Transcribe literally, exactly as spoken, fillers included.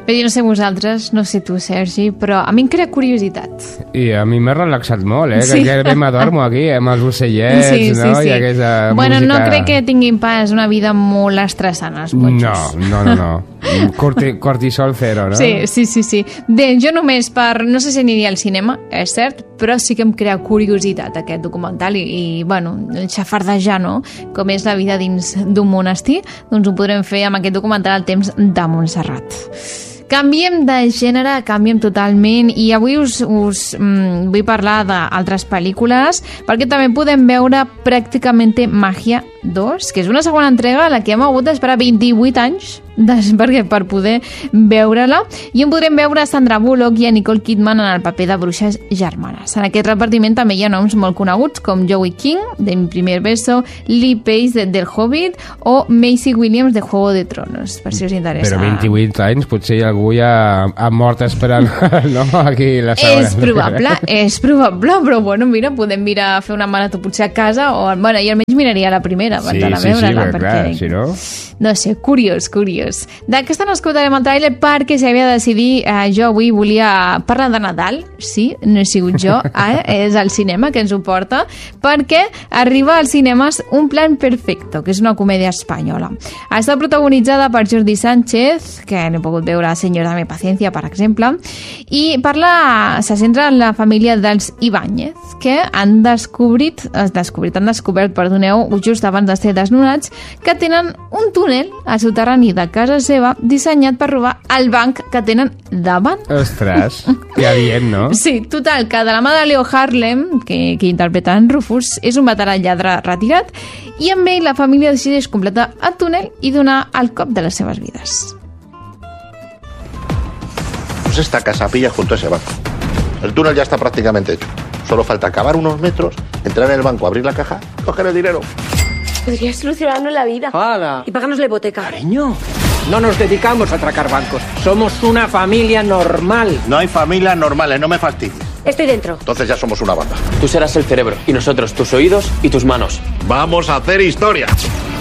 Bé, jo no sé vosaltres, no sé tu, Sergi, però a mi em crea curiositat. I a mi m'ha relaxat molt, eh? Sí. Que ja m'adormo aquí, amb els ocellets, sí, sí, no? Sí. I aquesta bueno, música... no crec que tinguin pas una vida molt estressant, els monjos. No, no, no, no. Corti, cortisol zero, no? Sí, sí, sí, sí. Bé, jo només per... No sé si aniria al cinema, és cert, però sí que em crea curiositat aquest documental i, i bueno, xafardejar, no? Com és la vida dins d'un monestir, doncs ho podrem fer amb aquest documental El temps de Montserrat. Canviem de gènere, canviem totalment i avui us, us mm, vull parlar d'altres pel·lícules perquè també podem veure Pràcticament Màgia dos, que és una segona entrega a la que hem hagut d'esperar vint-i-vuit anys des, perquè per poder veure-la, i en podrem veure a Sandra Bullock i a Nicole Kidman en el paper de bruixes germanes. En aquest repartiment també hi ha noms molt coneguts com Joey King, de Mi primer beso, Lee Pace, de, del Hobbit, o Maisie Williams, de Juego de Tronos, per si us interessa. Però vint-i-vuit anys, potser algú ja ha mort esperant, no? Aquí la segona. És probable, és probable, però bueno, mira, podem mirar, fer una marató potser a casa, o bueno, jo almenys miraria la primera abans sí, d'anar a sí, veure-la, sí, perquè... clar, si no... No sé, curiós, curiós. D'aquesta no escoltarem el tràiler perquè s'havia de decidir, eh, jo avui volia parlar de Nadal, sí, no he sigut jo, eh, és el cinema que ens ho porta, perquè arriba als cinemes Un plan perfecto, que és una comèdia espanyola. Està protagonitzada per Jordi Sánchez, que n'he pogut veure a Señor dame paciencia, per exemple, i parla, se centra en la família dels Ibáñez, que han descobrit, has descobrit, han descobert, perdoneu, just abans de ser desnonats, que tenen un túnel al soterrani de casa seva dissenyat per robar el banc que tenen davant. Ostres, que adient, no? Sí, total, que de la mà de Leo Harlem, que, que interpreta en Rufus, és un veterà lladre retirat, i amb ell la família decideix completar el túnel i donar el cop de les seves vides. Pues esta casa pilla junto a ese banco. El túnel ya está prácticamente hecho. Solo falta cavar unos metros, entrar en el banco, abrir la caja, coger el dinero. Podría solucionarnos la vida. ¡Hala! Y pagarnos la hipoteca. Cariño, no nos dedicamos a atracar bancos. Somos una familia normal. No hay familias normales, no me fastidies. Estoy dentro. Entonces ya somos una banda. Tú serás el cerebro y nosotros tus oídos y tus manos. ¡Vamos a hacer historia!